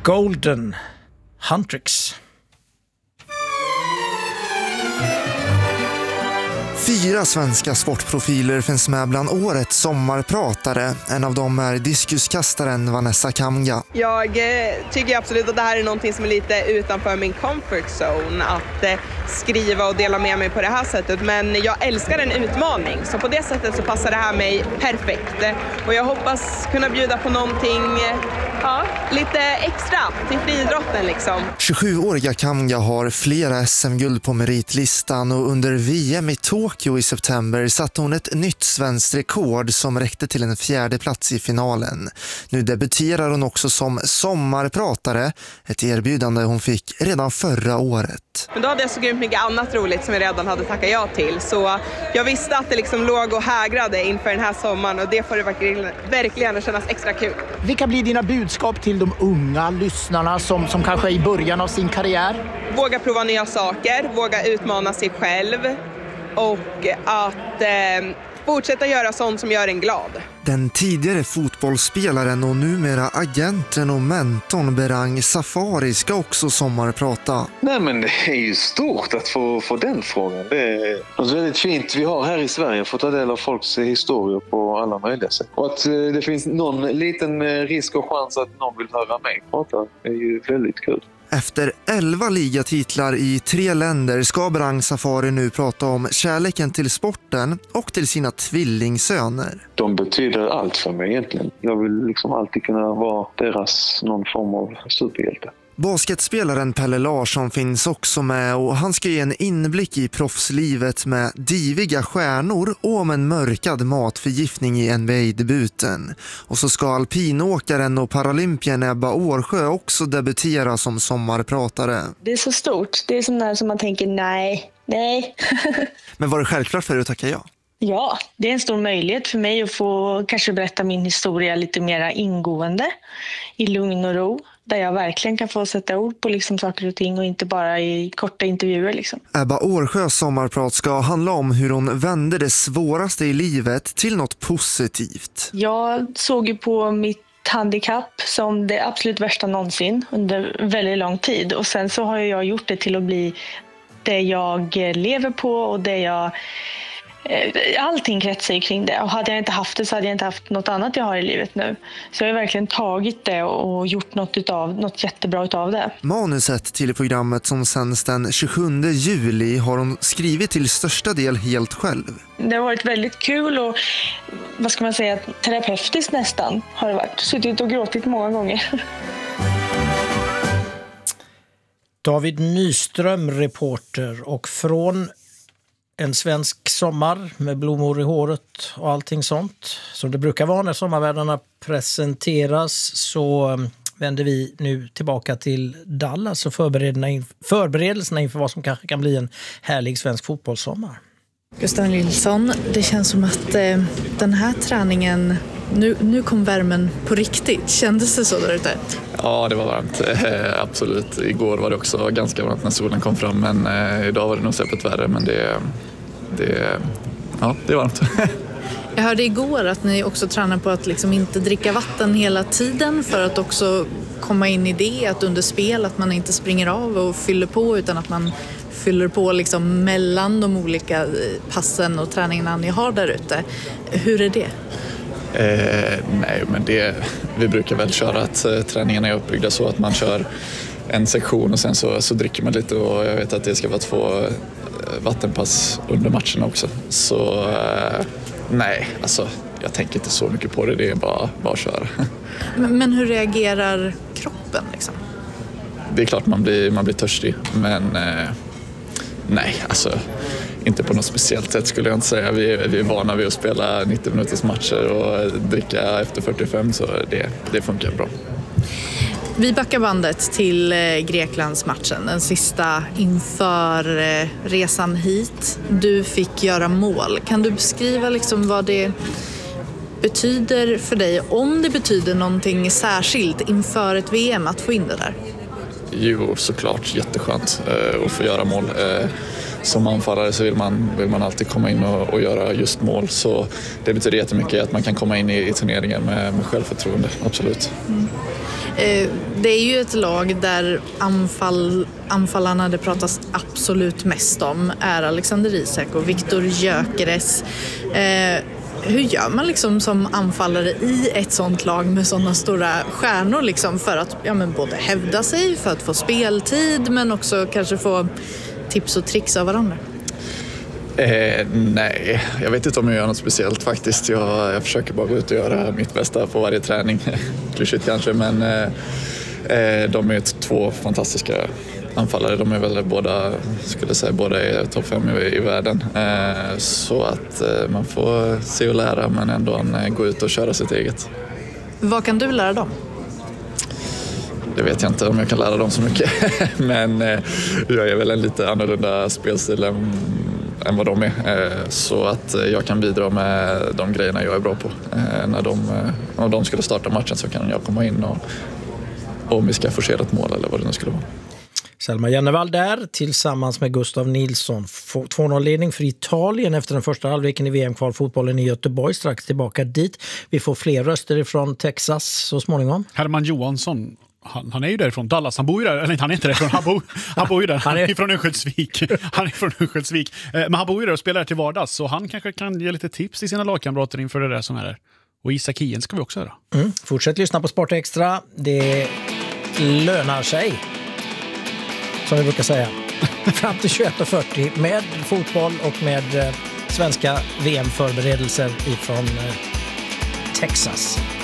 Golden Huntrix. 4 svenska sportprofiler finns med bland årets sommarpratare. En av dem är diskuskastaren Vanessa Kamga. Jag tycker absolut att det här är någonting som är lite utanför min comfort zone. Att skriva och dela med mig på det här sättet. Men jag älskar en utmaning. Så på det sättet så passar det här mig perfekt. Och jag hoppas kunna bjuda på någonting lite extra till friidrotten liksom. 27-åriga Kamga har flera SM-guld på meritlistan och under VM i Tokyo i september satte hon ett nytt svenskt rekord som räckte till en 4:e plats i finalen. Nu debuterar hon också som sommarpratare, ett erbjudande hon fick redan förra året. Men då hade jag så grymt mycket annat roligt som jag redan hade tackat ja till. Så jag visste att det liksom låg och hägrade inför den här sommaren och det får det verkligen kännas extra kul. Vilka blir dina budskap till de unga lyssnarna som kanske är i början av sin karriär? Våga prova nya saker, våga utmana sig själv och att fortsätta göra sånt som gör en glad. Den tidigare fotbollsspelaren och numera agenten och mentorn Berang Safari ska också sommarprata. Nej, men det är ju stort att få den frågan. Det är något väldigt fint vi har här i Sverige, att få ta del av folks historier på alla möjliga sätt. Och att det finns någon liten risk och chans att någon vill höra mig prata är ju väldigt kul. Efter 11 ligatitlar i 3 länder ska Berang Safari nu prata om kärleken till sporten och till sina tvillingsöner. De betyder allt för mig egentligen. Jag vill liksom alltid kunna vara deras någon form av superhjälte. Basketspelaren Pelle Larsson finns också med och han ska ge en inblick i proffslivet med diviga stjärnor och om en mörkad matförgiftning i NBA-debuten. Och så ska alpinåkaren och paralympien Ebba Årsjö också debutera som sommarpratare. Det är så stort. Det är som när man tänker nej. Men var det självklart för dig att tacka ja? Ja, det är en stor möjlighet för mig att få kanske berätta min historia lite mer ingående i lugn och ro. Där jag verkligen kan få sätta ord på liksom saker och ting och inte bara i korta intervjuer. Liksom. Ebba Årsjös sommarprat ska handla om hur hon vände det svåraste i livet till något positivt. Jag såg ju på mitt handikapp som det absolut värsta någonsin under väldigt lång tid. Och sen så har jag gjort det till att bli det jag lever på och det jag... Allting kretsar kring det. Och hade jag inte haft det så hade jag inte haft något annat jag har i livet nu. Så jag har verkligen tagit det och gjort något jättebra utav det. Manuset till programmet som sänds den 27 juli har hon skrivit till största del helt själv. Det har varit väldigt kul och vad ska man säga, terapeutiskt nästan har det varit. Suttit och gråtit många gånger. David Nyström, reporter, och från en svensk sommar med blommor i håret och allting sånt som det brukar vara när sommarvärdarna presenteras, så vänder vi nu tillbaka till Dallas och förberedelserna inför vad som kanske kan bli en härlig svensk fotbollssommar. Gustav Nilsson, det känns som att den här träningen, nu kom värmen på riktigt. Kändes det så där ute? Ja, det var varmt. Absolut. Igår var det också ganska varmt när solen kom fram, men idag var det nog säkert värre, men det är varmt. Jag hörde igår att ni också tränar på att liksom inte dricka vatten hela tiden för att också komma in i det, att under spel att man inte springer av och fyller på utan att man fyller på liksom mellan de olika passen och träningarna ni har där ute. Hur är det? Nej, men vi brukar väl köra att träningarna är uppbyggda så att man kör en sektion och sen så dricker man lite, och jag vet att det ska vara 2 vattenpass under matcherna också. Så nej, alltså jag tänker inte så mycket på det, det är bara att köra. Men hur reagerar kroppen liksom? Det är klart man blir törstig, men nej, alltså inte på något speciellt sätt skulle jag inte säga. Vi är vana vid att spela 90 minuters matcher och dricka efter 45, så det funkar bra. Vi backar bandet till Greklandsmatchen, den sista inför resan hit. Du fick göra mål. Kan du beskriva liksom vad det betyder för dig, om det betyder någonting särskilt inför ett VM att få in det där? Jo, såklart jätteskönt att få göra mål. Som anfallare så vill man alltid komma in och göra just mål, så det betyder jättemycket att man kan komma in i turneringar med självförtroende, absolut. Det är ju ett lag där anfallarna det pratas absolut mest om är Alexander Isak och Viktor Gyökeres. Hur gör man liksom som anfallare i ett sånt lag med sådana stora stjärnor liksom för att både hävda sig, för att få speltid men också kanske få tips och tricks av varandra? Nej, jag vet inte om jag gör något speciellt faktiskt. Jag försöker bara gå ut och göra mitt bästa på varje träning. Klyschigt kanske, men de är två fantastiska anfallare. De är väl båda är topp 5 i världen. Så att man får se och lära men ändå gå ut och köra sitt eget. Vad kan du lära dem? Det vet jag inte om jag kan lära dem så mycket. Men jag är väl en lite annorlunda spelstil än vad de är. Så att jag kan bidra med de grejerna jag är bra på. Om de skulle starta matchen så kan jag komma in och om vi ska forcera ett mål eller vad det nu skulle vara. Selma Jennevall där tillsammans med Gustav Nilsson. 2-0-ledning för Italien efter den första halvleken i VM-kvalfotbollen i Göteborg. Strax tillbaka dit. Vi får fler röster från Texas så småningom. Herman Johansson, han är ju därifrån Dallas. Han bor ju där. Eller inte, han är inte därifrån. Han bor ju där. Han är från Örnsköldsvik. Men han bor ju där och spelar till vardags. Så han kanske kan ge lite tips till sina lagkamrater inför det där som är där. Och Isak Hien ska vi också höra. Fortsätt lyssna på Sport Extra. Det lönar sig, som vi brukar säga. Fram till 21:40 med fotboll och med svenska VM-förberedelser ifrån Texas.